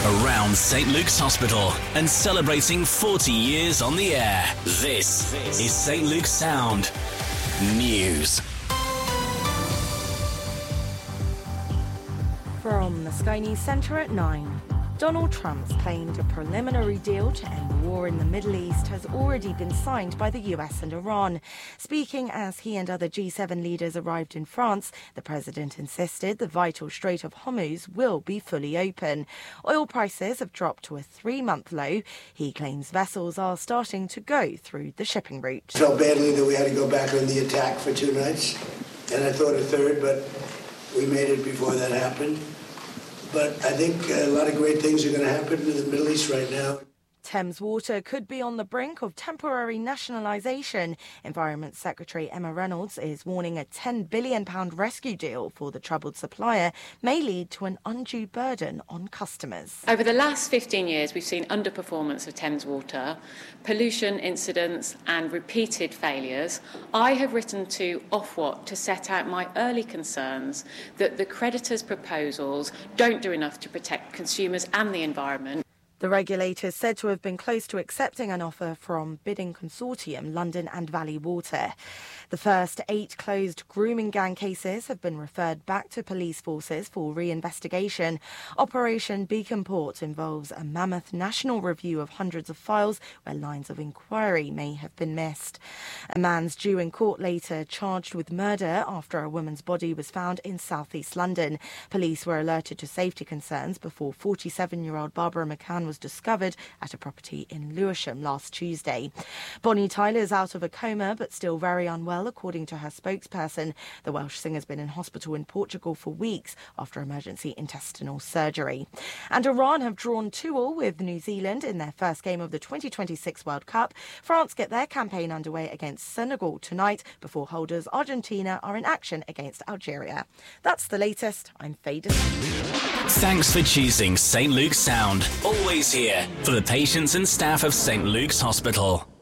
around St Luke's Hospital and celebrating 40 years on the air. This is St Luke's Sound News. From the Sky News Centre at 9. Donald Trump's claimed a preliminary deal to end the war in the Middle East has already been signed by the US and Iran. Speaking as he and other G7 leaders arrived in France, the president insisted the vital Strait of Hormuz will be fully open. Oil prices have dropped to a 3-month low. He claims vessels are starting to go through the shipping route. Felt badly that we had to go back on the attack for 2 nights, and I thought a third, but we made it before that happened. But I think a lot of great things are going to happen in the Middle East right now. Thames Water could be on the brink of temporary nationalisation. Environment Secretary Emma Reynolds is warning a £10 billion rescue deal for the troubled supplier may lead to an undue burden on customers. Over the last 15 years, we've seen underperformance of Thames Water, pollution incidents and repeated failures. I have written to Ofwat to set out my early concerns that the creditors' proposals don't do enough to protect consumers and the environment. The regulator is said to have been close to accepting an offer from bidding consortium London and Valley Water. The first 8 closed grooming gang cases have been referred back to police forces for re-investigation. Operation Beacon Port involves a mammoth national review of hundreds of files where lines of inquiry may have been missed. A man's due in court later charged with murder after a woman's body was found in southeast London. Police were alerted to safety concerns before 47-year-old Barbara McCann was discovered at a property in Lewisham last Tuesday. Bonnie Tyler is out of a coma but still very unwell, according to her spokesperson. The Welsh singer's been in hospital in Portugal for weeks after emergency intestinal surgery. And Iran have drawn 2-2 with New Zealand in their first game of the 2026 World Cup. France get their campaign underway against Senegal tonight before holders Argentina are in action against Algeria. That's the latest. I'm Faye D'Souza. Thanks for choosing St Luke's Sound. Always here for the patients and staff of St Luke's Hospital.